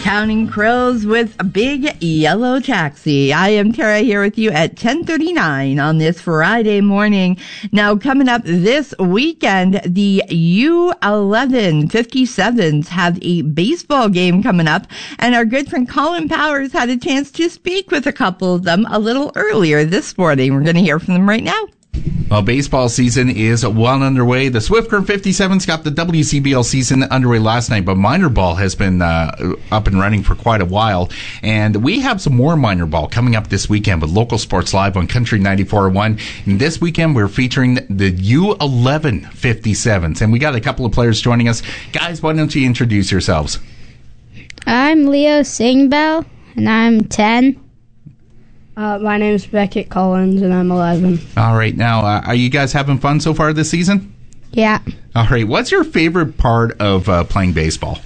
Counting Crows with a Big Yellow Taxi. I am Tara here with you at 10:39 on this Friday morning. Now, coming up this weekend, the U11 57s have a baseball game coming up, and our good friend Colin Powers had a chance to speak with a couple of them a little earlier this morning. We're going to hear from them right now. Well, baseball season is well underway. The Swift Current 57s got the WCBL season underway last night, but minor ball has been up and running for quite a while. And we have some more minor ball coming up this weekend with Local Sports Live on Country 94.1. And this weekend, we're featuring the U11 57s. And we got a couple of players joining us. Guys, why don't you introduce yourselves? I'm Leo Singbell, and I'm 10. My name is Beckett Collins, and I'm 11. All right. Now, are you guys having fun so far this season? Yeah. All right. What's your favorite part of playing baseball?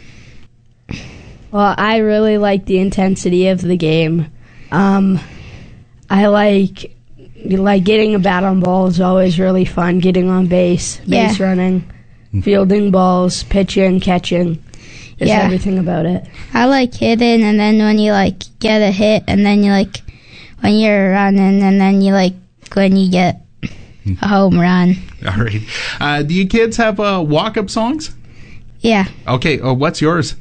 Well, I really like the intensity of the game. I like getting a bat on ball is always really fun. Getting on base running, fielding balls, pitching, catching. Is everything about it. I like hitting, and then when you get a hit, and then when you're running, and then when you get a home run. All right. Do you kids have walk-up songs? Yeah. Okay. What's yours?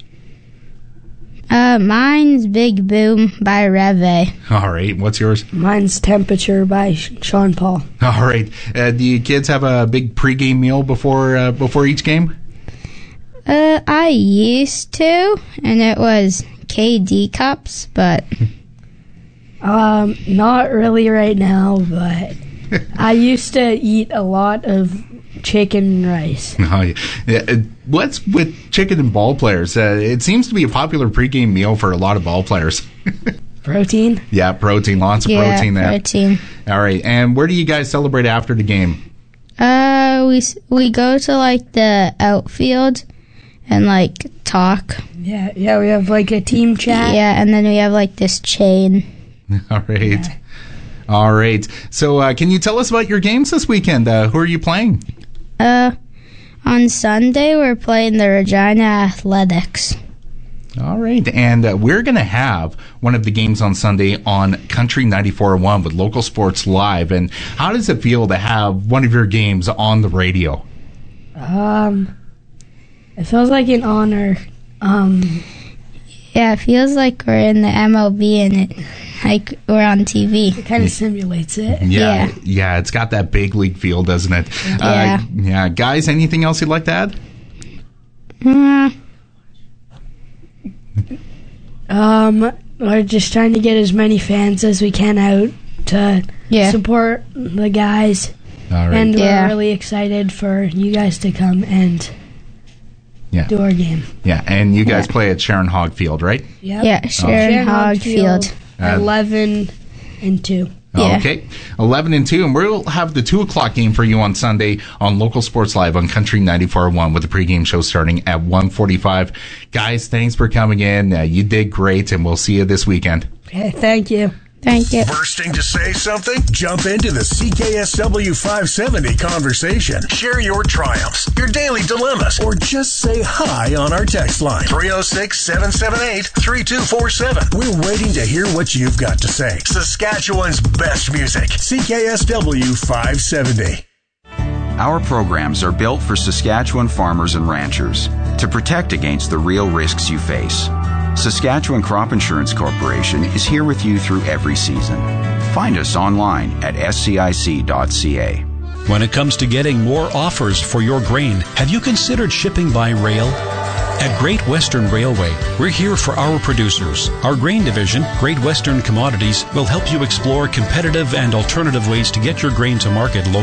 Mine's Big Boom by Reve. All right. What's yours? Mine's Temperature by Sean Paul. All right. Do you kids have a big pregame meal before each game? I used to, and it was KD cups, but not really right now, but I used to eat a lot of chicken and rice. What's with chicken and ball players? It seems to be a popular pregame meal for a lot of ball players. Protein? Yeah, protein. Lots of protein there. Protein. All right. And where do you guys celebrate after the game? We go to the outfield and talk. Yeah, we have a team chat. Yeah, and then we have this chain. All right. Yeah. All right. So can you tell us about your games this weekend? Who are you playing? On Sunday, we're playing the Regina Athletics. All right. And we're going to have one of the games on Sunday on Country 94.1 with Local Sports Live. And how does it feel to have one of your games on the radio? It feels like an honor. Yeah, it feels like we're in the MLB and we're on TV. It kind of simulates it. Yeah, it's got that big league feel, doesn't it? Yeah. Guys, anything else you'd like to add? We're just trying to get as many fans as we can out to support the guys. All right. And we're really excited for you guys to come and do our game. Yeah, and you guys play at Sharon Hogg Field, right? Yep. Yeah, Sharon Hogg Field. 11 and 2. Yeah. Okay, 11 and 2, and we'll have the 2 o'clock game for you on Sunday on Local Sports Live on Country 94.1 with the pregame show starting at 1:45. Guys, thanks for coming in. You did great, and we'll see you this weekend. Okay, thank you. Thank you. Bursting to say something? Jump into the CKSW 570 conversation. Share your triumphs, your daily dilemmas, or just say hi on our text line. 306-778-3247. We're waiting to hear what you've got to say. Saskatchewan's best music. CKSW 570. Our programs are built for Saskatchewan farmers and ranchers to protect against the real risks you face. Saskatchewan Crop Insurance Corporation is here with you through every season. Find us online at scic.ca. When it comes to getting more offers for your grain, have you considered shipping by rail? At Great Western Railway, we're here for our producers. Our grain division, Great Western Commodities, will help you explore competitive and alternative ways to get your grain to market locally.